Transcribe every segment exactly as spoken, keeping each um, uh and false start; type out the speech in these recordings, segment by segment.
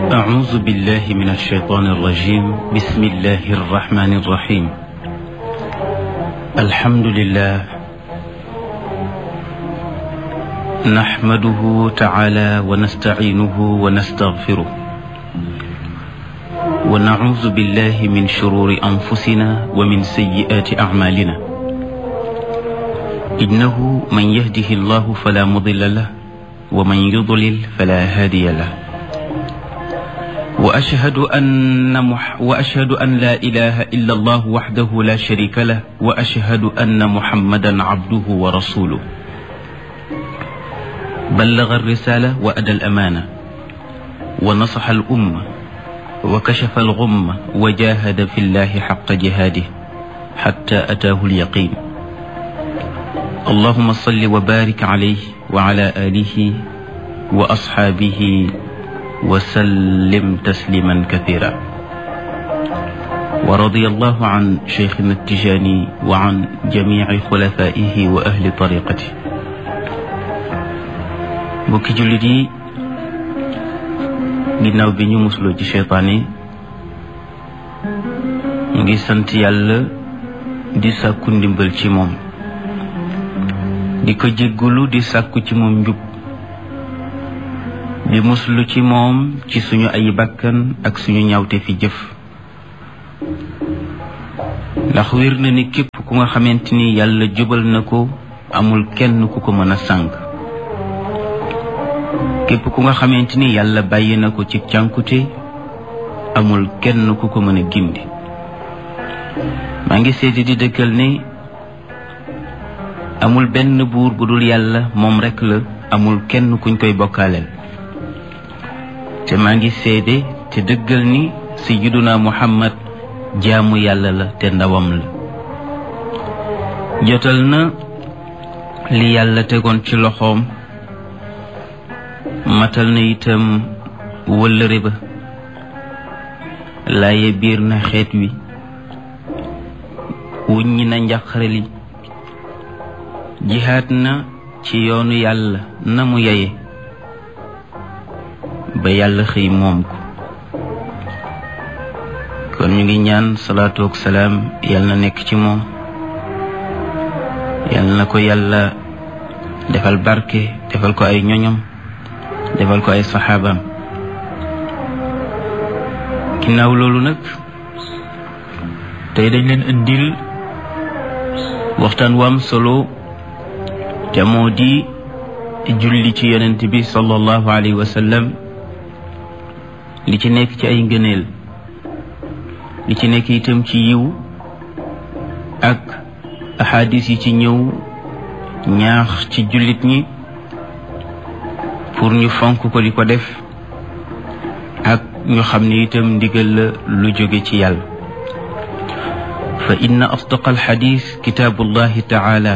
أعوذ بالله من الشيطان الرجيم بسم الله الرحمن الرحيم الحمد لله نحمده تعالى ونستعينه ونستغفره ونعوذ بالله من شرور أنفسنا ومن سيئات أعمالنا إنه من يهده الله فلا مضل له ومن يضلل فلا هادي له وأشهد أن, مح وأشهد أن لا إله إلا الله وحده لا شريك له وأشهد أن محمدا عبده ورسوله بلغ الرسالة وأدى الأمانة ونصح الأمة وكشف الغمة وجاهد في الله حق جهاده حتى أتاه اليقين اللهم صل وبارك عليه وعلى آله وأصحابه وسلم تسليما كثيرا ورضي الله عن شيخنا التجاني وعن جميع خلفائه وأهل طريقته mbokki jullit yi ginnaaw bi ñu musloo ci seytaane ñu ngi sant yàlla di sàkku ndimbal ci moom di ko jéggulu di sàkku ci moom njub di muslu ci moom ci suñu ay bakkan ak suñu ñawte fi jëf ndax wér na ni képp ku nga xamante ni yàlla jubal na ko amul kenn ku ko mën a sànk képp ku nga xamante ni yàlla bàyyi na ko ci cànkute amul kenn ku ko mën a gindi maa ngi seede di dëkkal ne amul benn buur bu dul yàlla moom rekk la amul kenn kuñ koy bokkaaleel te maa ngi seede te dëggal ni sayyiduna Muhammad jaamu yàlla la te ndawam la jotal na li yàlla tegoon ci loxoom matal na itam wëllëre ba laaye biir na xeet wi wuññi na njàqare li jihaat na ci yoonu yàlla na mu yeye ba yàlla xëy moom ko kon ñu ngi ñaan salaatu ak salaam yàlla na nekk ci moom yàlla na ko yàlla defal barke defal ko ay ñoñom defal ko ay saxaabaam ginnaaw loolu nag tey dañ leen indil waxtaan wu am solo te moo di julli ci yonent bi sallallahu alayhi wa sallam li ci nekk ci ay ngëneel li ci nekk itam ci yiw ak ahadis yi ci ñëw ñaax ci jullit ñi pour ñu fonk ko di ko def ak ñu xam ne itam ndigal la lu jóge ci yàlla fa inna asdaqa alxadis kitaabullahi taala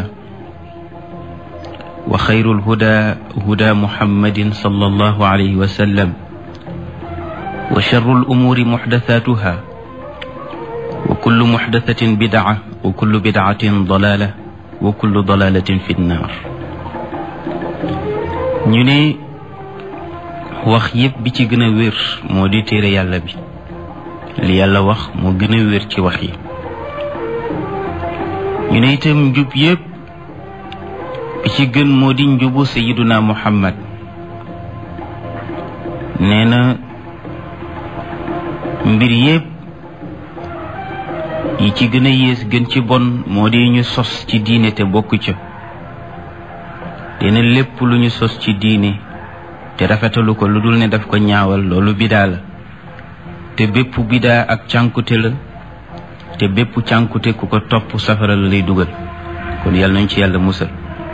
wa xayrul huda huda muhammadin sallallahu alayhi wa sallam wa sharrul umuuri muxdasatuha wa kullu muxdasatin bidaa wa kullu bidaatin dalaala wa kullu dalaalatin fi nnaar ñu ne wax yépp bi ci gën a wér moo di téere yàlla bi li yàlla wax moo gën a wér ci wax yi ñu ne itam njub yépp bi ci gën moo di njubu sayiduna muhammad nee na mbir yépp yi ci gën a yées gën ci bon moo di ñu sos ci diine te bokk ca dina lépp lu ñu sos ci diine te rafetalu ko lu dul ne daf ko ñaawal loolu bidaa la te bépp bidaa ak cànkute la te bépp cànkute ku ko topp safara la lay dugal kon yàlla nañ ci yàlla musal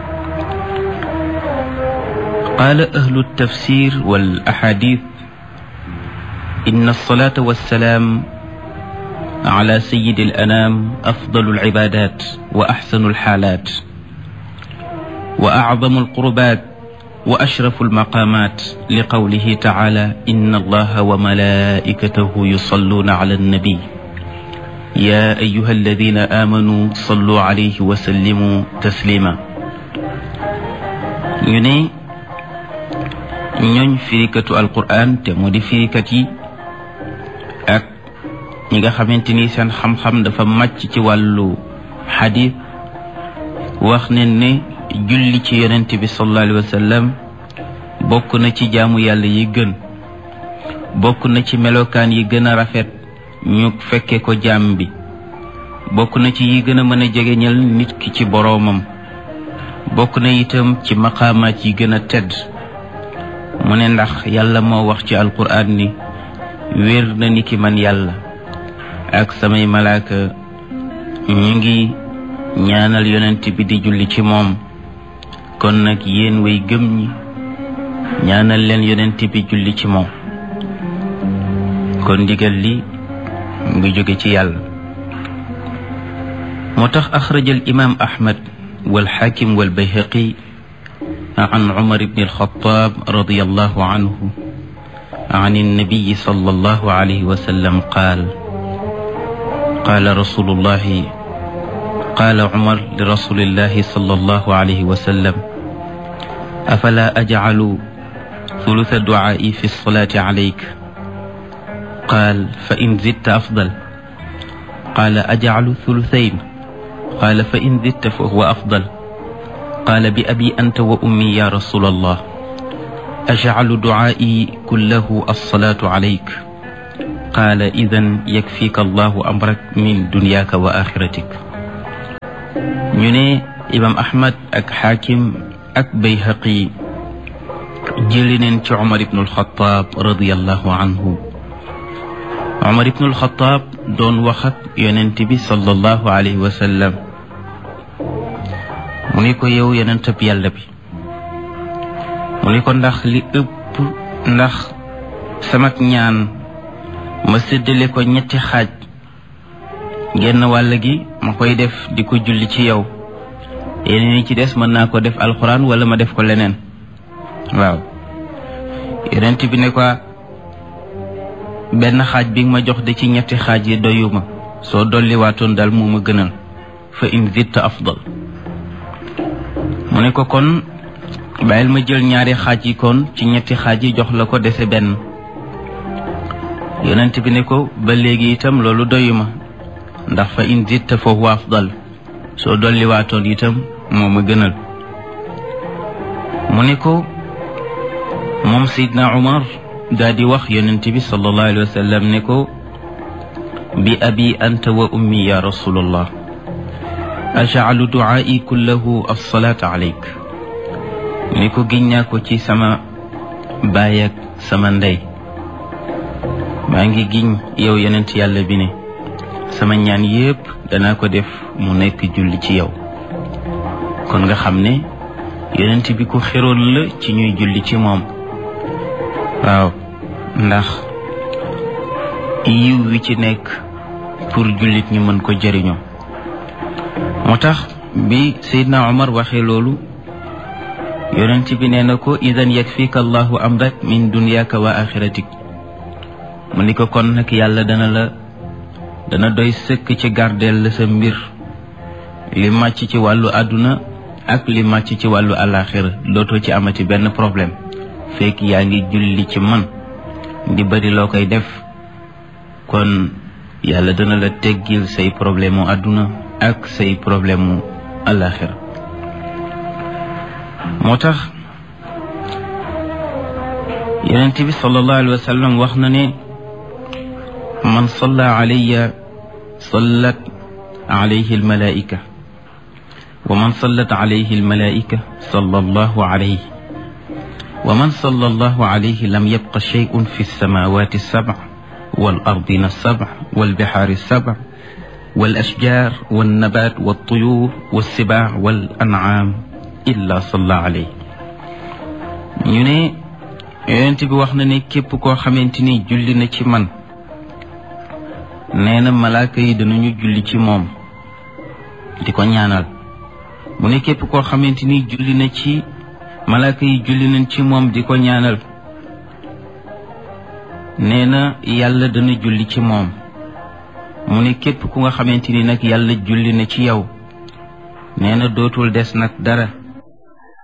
qaala ahlu tafsir wal ahadith inna alsalata wassalaam ala sayyidi al anam afdalu al ibadat wa axsanu al xaalaat wa acdamu al qurbaat wa ashrafu almaqamat li qawlihi taala inna allaha wa malaikatahu yusalluna ala annabi ya ayuha alladina amanu sallu alayhi wa sallimu taslima ñu ne ñooñ firikatu alquran te moo di firikat yi ak ñi nga xamante ni seen xam-xam dafa màcc ci wàllu xadis wax ne ne julli ci yonent bi sallallahu alayhi wa sallam bokk na ci jaamu yàlla yi gën bokk na ci melokaan yi gën a rafet ñu fekke ko jaam bi bokk na ci yi gën a mën a jegeñal nit ki ci boroomam bokk na itam ci maqaamaat yi gën a tedd mu ne ndax yàlla moo wax ci alquran ni wér na ni ki man yàlla ak samay malaaka ñu ngi ñaanal yonent bi di julli ci moom kon nag yéen way gëm ñi ñaanal leen yonent bi julli ci moom kon ndigal li ngi jóge ci yàlla moo tax axraja al imam ahmad wal xaakim wal bayhaqi an umar ibn alxataab radiyallahu anhu an annabiyi sallallahu alayhi wa sallam qaal qaala rasulullahi qaala umar li rasulillahi sallallahu alayhi wa sallam afala ajcalu ثلث دعائي في الصلاة عليك قال فإن زدت أفضل قال أجعل ثلثين قال فإن زدت فهو أفضل قال بأبي أنت وأمي يا رسول الله أجعل دعائي كله الصلاة عليك قال إذن يكفيك الله أمرك من دنياك وآخرتك ñu ne imam Ahmad ak Xaakim ak Bayhaqi jëli neen ci Umar ibn al-Khattab radiyallahu anhu Umar ibn al-Khattab doon wax ak yonent bi sallallahu alayhi wa sallam mu ne ko yow yonentab yàlla bi mu ne ko ndax li ëpp ndax samak ñaan ma séddale ko ñetti xaaj genn wàll gi ma koy def di ko julli ci yow yeneen yi ci des mën naa ko def alxuraan wala ma def ko leneen waaw yonent bi ne ko benn xaaj bi nga ma jox de ci ñetti xaaj yi doyuma soo dolli waatoon daal moo ma gënal fa in zidta afdal mu ne ko kon bàyyil ma jël ñaari xaaj yi kon ci ñetti xaaj yi jox la ko dese benn yonent bi ne ko ba léegi itam loolu doyuma ndax fa in zidta fa huwa afdal soo dolli waatoon itam moo ma gënal mu ne ko moom Seydina Umar daa di wax yonent bi sallallahu alayhi wa sallam ne ko bi abi anta wa ummi ya rasulallah aj'alu du'aa'i kullahu as-salaata alayk ne ko giñ naa ko ci sama baay ak sama ndey maa ngi giñ yow yonent yàlla bi ne sama ñaan yépp danaa ko def mu nekk julli ci yow kon nga xam ne yonent bi ko xeroon la ci ñuy julli ci moom waaw ndax yiw wi ci nekk pour jullit ñi mën ko jëriñoo moo tax bi Seydina Omar waxee loolu yonent bi nee na ko idan yakfika allahu amrak min dunyaka wa axiratik mu ni ko kon nag yàlla dana la dana doy sëkk ci gardeel la sa mbir li màcc ci wàllu àdduna ak li màcc ci wàllu àllaaxira dootoo ci amati benn problème fekk yaa ngi julli ci man di bari loo koy def kon yàlla dana la teggil say problème mu àdduna ak say problème mu àllaaxira moo tax yonent bi sallallahu alayhi wa sallam wax na ne man salla alayya sallat alayhi almalaika wa man sallat alayhi almalaika salla allahu alayhi wa man salla allahu alayhi lam yabqa shay'un fi alsamawati alsab'a والأرضين السبع والبحار السبع والأشجار والنبات والطيور والسباع والأنعام إلا صلى عليه ñu ne yonent bi wax na ne képp koo xamante ni julli na ci man nee na malaaka yi danañu julli ci moom di ko ñaanal mu ne képp koo xamante ni julli na ci malaaka yi julli nañ ci moom di ko ñaanal nee na yàlla dana julli ci moom mu ne képp ku nga xamante ni nag yàlla julli na ci yow nee na dootul des nag dara